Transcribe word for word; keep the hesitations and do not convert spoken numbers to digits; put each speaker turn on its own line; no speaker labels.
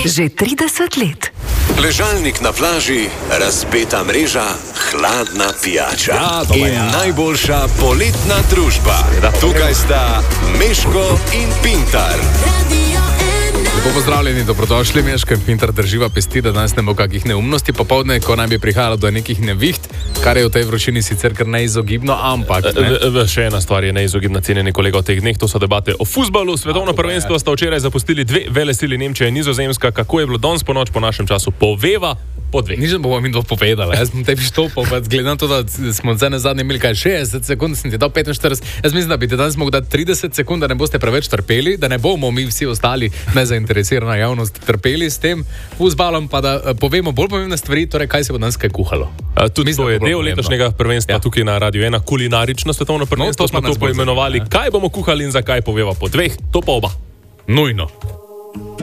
Že trideset let.
Ležalnik na plaži, razpeta mreža, hladna pijača
Ja,
in
ja.
najboljša poletna družba. Tukaj sta Meško in Pintar.
Lepo pozdravljeni, dobrodošli, Meško in Pintar drživa pesti, da danes ne bo kakih neumnosti popoldne, ko naj bi prihajalo do nekih neviht, kar je v tej vročini sicer kar neizogibno, ampak... Ne?
V, v, še ena stvar je neizogibna, cenjeni kolega v teh dneh, to so debate o fuzbalu. Svetovno prvenstvo sta včeraj zapustili dve velesili, Nemčija in Nizozemska. Kako je bilo danes ponoč po našem času? Poveva po dveh.
Nič ne bomo mi to povedali, jaz sem tebi štopal, pa glede na to, da smo zdaj na zadnje imeli kaj šestdeset sekund, sem ti dal petinštirideset, jaz mislim, da bi ti danes mogel dati trideset sekund, da ne boste preveč trpeli, da ne bomo mi vsi ostali nezainteresirana javnost trpeli s tem fuzbalom, pa da povemo bolj pomembne stvari, torej kaj se bo danes kaj kuhalo.
A, tudi
Mislim,
to je
da bo
del
pomembno.
letošnjega prvenstva,
Ja.
tukaj na Radio ena, kulinarično svetovno prvenstvo,
to
smo
pa
to
nas bolj
poimenovali.
zanima,
Kaj bomo kuhali in zakaj, poveva po dveh, to pa oba.
Nujno.